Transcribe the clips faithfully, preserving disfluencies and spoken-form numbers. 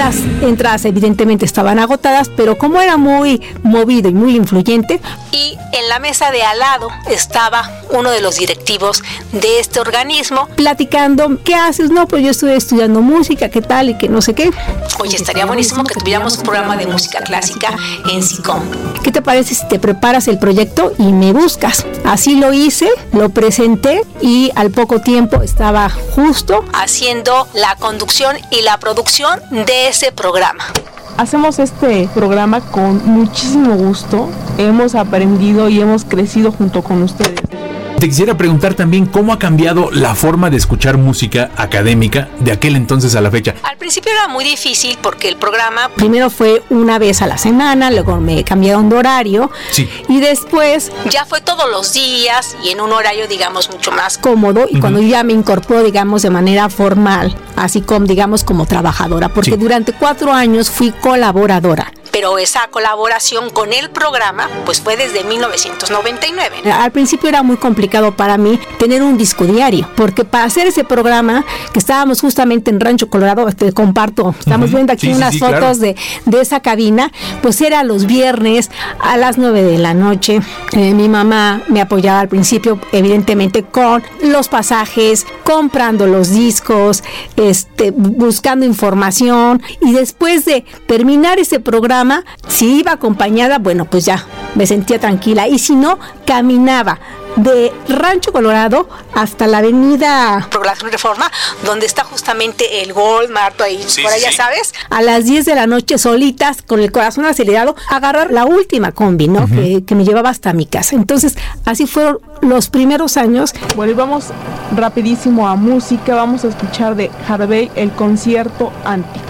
Las entradas evidentemente estaban agotadas, pero como era muy movido y muy influyente, y en la mesa de al lado estaba uno de los directivos de este organismo platicando, ¿qué haces? No, pues yo estoy estudiando música, ¿qué tal? Y que no sé qué. Oye, estaría buenísimo que tuviéramos un programa de música clásica en SICOM. ¿Qué te parece si te preparas el proyecto y me buscas? Así lo hice, lo presenté y al poco tiempo estaba justo haciendo la conducción y la producción de ese programa. Hacemos este programa con muchísimo gusto, hemos aprendido y hemos crecido junto con ustedes. Te quisiera preguntar también cómo ha cambiado la forma de escuchar música académica de aquel entonces a la fecha. Al principio era muy difícil porque el programa primero fue una vez a la semana, luego me cambiaron de horario, sí, y después ya fue todos los días y en un horario, digamos, mucho más cómodo. Y uh-huh. cuando yo ya me incorporo, digamos, de manera formal, así como, digamos, como trabajadora, porque sí. durante cuatro años fui colaboradora. Pero esa colaboración con el programa pues fue desde mil novecientos noventa y nueve. Al principio era muy complicado para mí tener un disco diario, porque para hacer ese programa, que estábamos justamente en Rancho Colorado, te comparto, estamos uh-huh. viendo aquí sí, unas sí, sí, fotos claro. de, de esa cabina, pues era los viernes a las nueve de la noche. Eh, mi mamá me apoyaba al principio, evidentemente, con los pasajes, comprando los discos, este, buscando información, y después de terminar ese programa, si iba acompañada, bueno, pues ya me sentía tranquila, y si no, caminaba de Rancho Colorado hasta la avenida Progreso y Reforma, donde está justamente el Walmart, ahí sí, por allá, sí. ¿sabes? A las diez de la noche, solitas, con el corazón acelerado, agarrar la última combi, ¿no? Uh-huh. Que, que me llevaba hasta mi casa. Entonces, así fueron los primeros años. Bueno, y vamos rapidísimo a música, vamos a escuchar de Harvey el concierto Antico.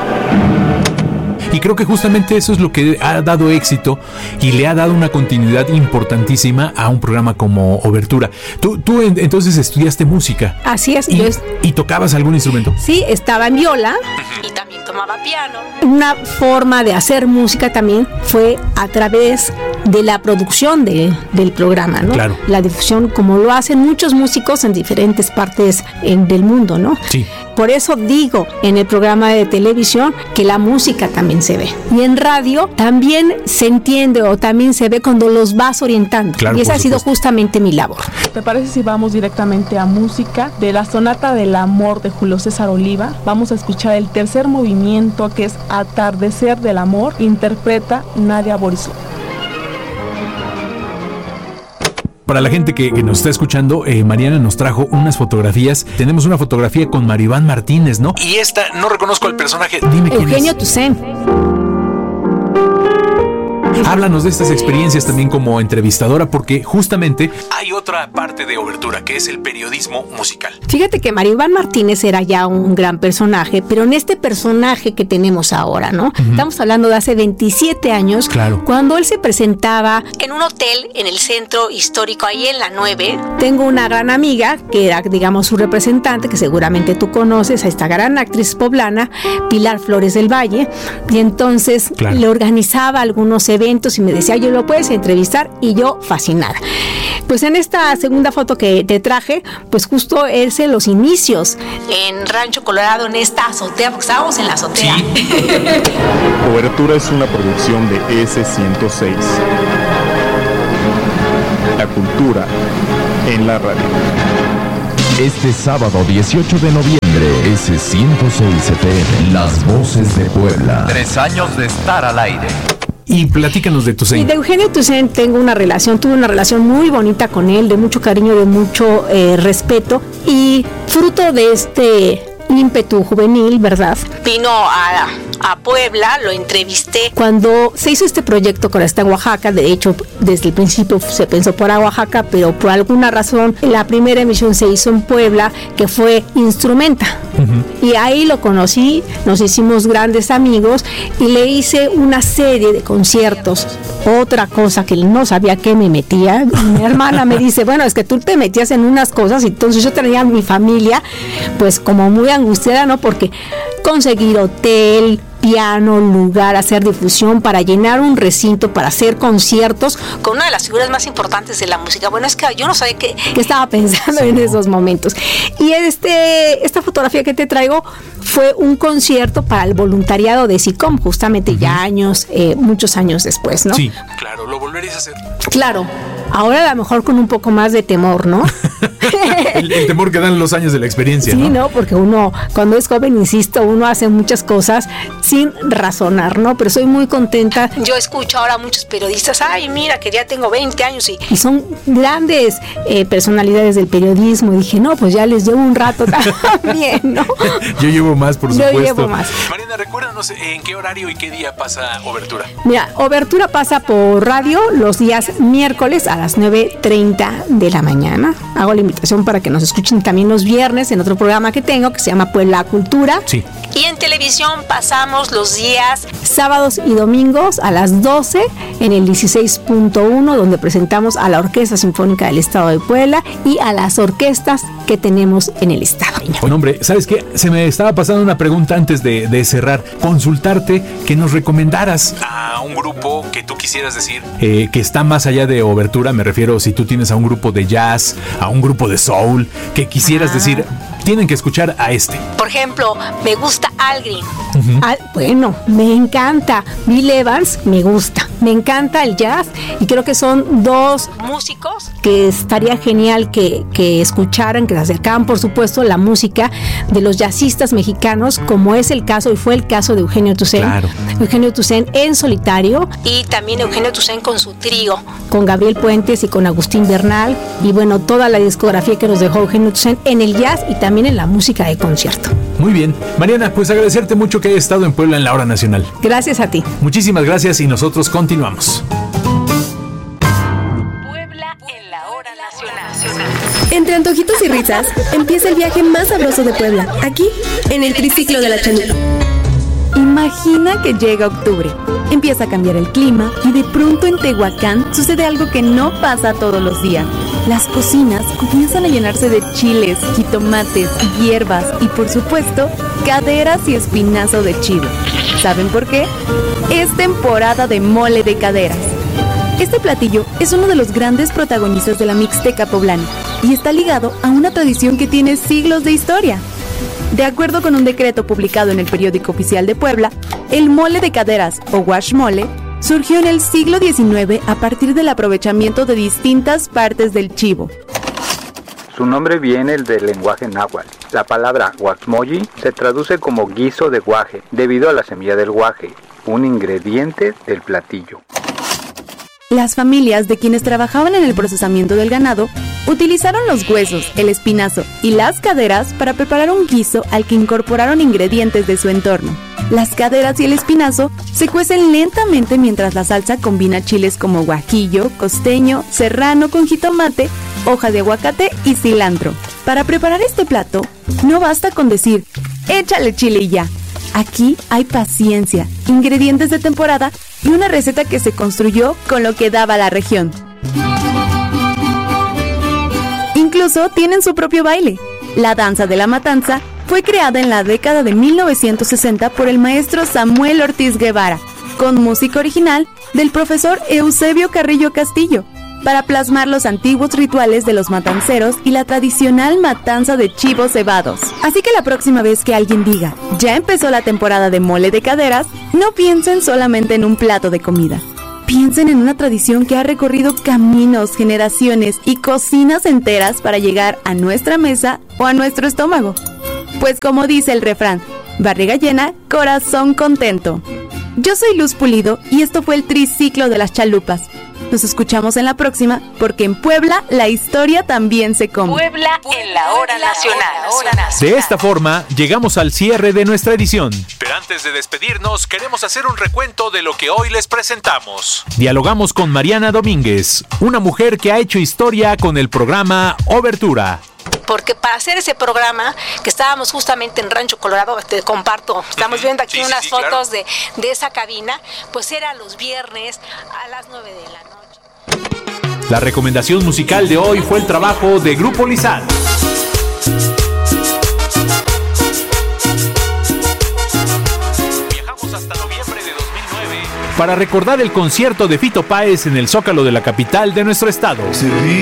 Y creo que justamente eso es lo que ha dado éxito y le ha dado una continuidad importantísima a un programa como Obertura. Tú, tú entonces estudiaste música. Así es. ¿Y, yo es... ¿Y tocabas algún instrumento? Sí, estaba en viola y también tomaba piano. Una forma de hacer música también fue a través de la producción de, del programa, ¿no? Claro. La difusión, como lo hacen muchos músicos en diferentes partes en, del mundo, ¿no? Sí. Por eso digo en el programa de televisión que la música también se ve. Y en radio también se entiende o también se ve cuando los vas orientando. Claro, y esa ha sido justamente mi labor. ¿Te parece si vamos directamente a música? De la Sonata del Amor de Julio César Oliva, vamos a escuchar el tercer movimiento, que es Atardecer del Amor, interpreta Nadia Borisov. Para la gente que, que nos está escuchando, eh, Mariana nos trajo unas fotografías. Tenemos una fotografía con Maribán Martínez, ¿no? Y esta, no reconozco al personaje. Dime quién es. Eugenio Toussaint. Háblanos de estas experiencias también como entrevistadora, porque justamente hay otra parte de Obertura, que es el periodismo musical. Fíjate que Maribán Martínez era ya un gran personaje, pero en este personaje que tenemos ahora, ¿no? Uh-huh. Estamos hablando de hace veintisiete años, claro. cuando él se presentaba en un hotel en el centro histórico, ahí en la nueve. Tengo una gran amiga, que era, digamos, su representante, que seguramente tú conoces, a esta gran actriz poblana, Pilar Flores del Valle, y entonces claro. le organizaba algunos eventos y me decía, oye, ¿lo puedes entrevistar? Y yo fascinada. Pues en esta segunda foto que te traje, pues justo es en los inicios en Rancho Colorado, en esta azotea, porque estábamos en la azotea. Sí. Obertura es una producción de ese ciento seis. La cultura en la radio. Este sábado dieciocho de noviembre, ese ciento seis F M, Las Voces de Puebla. Tres años de estar al aire. Y platícanos de Toussaint. Y de Eugenio Toussaint tengo una relación, tuve una relación muy bonita con él, de mucho cariño, de mucho eh, respeto, y fruto de este ímpetu juvenil, ¿verdad? Vino a, a Puebla, lo entrevisté. Cuando se hizo este proyecto con esta Oaxaca, de hecho, desde el principio se pensó por Oaxaca, pero por alguna razón la primera emisión se hizo en Puebla, que fue Instrumenta. Uh-huh. Y ahí lo conocí, nos hicimos grandes amigos y le hice una serie de conciertos. Otra cosa que no sabía que me metía, mi hermana me dice, bueno, es que tú te metías en unas cosas, y entonces yo tenía a mi familia pues como muy angustiada, ¿no? Porque conseguir hotel, piano, lugar, hacer difusión, para llenar un recinto, para hacer conciertos con una de las figuras más importantes de la música. Bueno, es que yo no sabía qué, qué estaba pensando en esos momentos. Y este, esta fotografía que te traigo fue un concierto para el voluntariado de SICOM, justamente uh-huh. ya años, eh, muchos años después, ¿no? Sí, claro, lo volverías a hacer. Claro, ahora a lo mejor con un poco más de temor, ¿no? el, el temor que dan los años de la experiencia, sí, ¿no? Sí, ¿no? Porque uno, cuando es joven, insisto, uno hace muchas cosas sin razonar, ¿no? Pero soy muy contenta. Yo escucho ahora a muchos periodistas, ay, mira, que ya tengo veinte años y, y son grandes eh, personalidades del periodismo. Y dije, no, pues ya les llevo un rato también, ¿no? Yo llevo más, por supuesto. Yo llevo más. Mariana, recuérdanos en qué horario y qué día pasa Obertura. Mira, Obertura pasa por radio los días miércoles a las nueve treinta de la mañana. Hago la invitación para que nos escuchen también los viernes en otro programa que tengo que se llama Puebla Cultura. Sí. Y en televisión pasamos los días sábados y domingos a las doce en el dieciséis punto uno, donde presentamos a la Orquesta Sinfónica del Estado de Puebla y a las orquestas que tenemos en el estado. Bueno, hombre, ¿sabes qué? Se me estaba pasando una pregunta antes de, de cerrar. Consultarte que nos recomendaras a un grupo que tú quisieras decir eh, que está más allá de Obertura. Me refiero si tú tienes a un grupo de jazz, a un grupo de soul, que quisieras ah. decir, tienen que escuchar a este. Por ejemplo, me gusta Algreen. Uh-huh. Al, bueno, me encanta. Bill Evans, me gusta. Me encanta el jazz y creo que son dos músicos que estaría genial que, que escucharan, que se acercaran, por supuesto, la música de los jazzistas mexicanos, como es el caso y fue el caso de Eugenio Toussaint. Claro. Eugenio Toussaint en solitario y también Eugenio Toussaint con su trío, con Gabriel Puentes y con Agustín Bernal y bueno, toda la discografía que nos dejó Eugenio Toussaint en el jazz y también en la música de concierto. Muy bien. Mariana, pues agradecerte mucho que hayas estado en Puebla en la Hora Nacional. Gracias a ti. Muchísimas gracias y nosotros continuamos. Puebla en la Hora Nacional. Entre antojitos y risas, empieza el viaje más sabroso de Puebla, aquí, en el Triciclo de la Chalupa. Imagina que llega octubre, empieza a cambiar el clima y de pronto en Tehuacán sucede algo que no pasa todos los días. Las cocinas comienzan a llenarse de chiles, jitomates, hierbas y por supuesto, caderas y espinazo de chivo. ¿Saben por qué? Es temporada de mole de caderas. Este platillo es uno de los grandes protagonistas de la Mixteca poblana y está ligado a una tradición que tiene siglos de historia. De acuerdo con un decreto publicado en el Periódico Oficial de Puebla, el mole de caderas, o guaxmole, surgió en el siglo diecinueve a partir del aprovechamiento de distintas partes del chivo. Su nombre viene del lenguaje náhuatl. La palabra guaxmoyi se traduce como guiso de guaje, debido a la semilla del guaje, un ingrediente del platillo. Las familias de quienes trabajaban en el procesamiento del ganado utilizaron los huesos, el espinazo y las caderas para preparar un guiso al que incorporaron ingredientes de su entorno. Las caderas y el espinazo se cuecen lentamente mientras la salsa combina chiles como guajillo, costeño, serrano con jitomate, hoja de aguacate y cilantro. Para preparar este plato, no basta con decir, échale chile y ya. Aquí hay paciencia, ingredientes de temporada y una receta que se construyó con lo que daba la región. Incluso tienen su propio baile. La danza de la matanza fue creada en la década de mil novecientos sesenta por el maestro Samuel Ortiz Guevara, con música original del profesor Eusebio Carrillo Castillo, para plasmar los antiguos rituales de los matanceros y la tradicional matanza de chivos cebados. Así que la próxima vez que alguien diga, ya empezó la temporada de mole de caderas, no piensen solamente en un plato de comida. Piensen en una tradición que ha recorrido caminos, generaciones y cocinas enteras para llegar a nuestra mesa o a nuestro estómago. Pues como dice el refrán, barriga llena, corazón contento. Yo soy Luz Pulido y esto fue el Triciclo de las Chalupas. Nos escuchamos en la próxima, porque en Puebla la historia también se come. Puebla en la Hora Nacional. De esta forma, llegamos al cierre de nuestra edición. Pero antes de despedirnos, queremos hacer un recuento de lo que hoy les presentamos. Dialogamos con Mariana Domínguez, una mujer que ha hecho historia con el programa Obertura. Porque para hacer ese programa, que estábamos justamente en Rancho Colorado, te comparto, estamos viendo aquí sí, unas sí, sí, fotos claro. de, de esa cabina, pues era los viernes a las nueve de la noche. La recomendación musical de hoy fue el trabajo de Grupo Lizal. Viajamos para recordar el concierto de Fito Páez en el Zócalo de la capital de nuestro estado.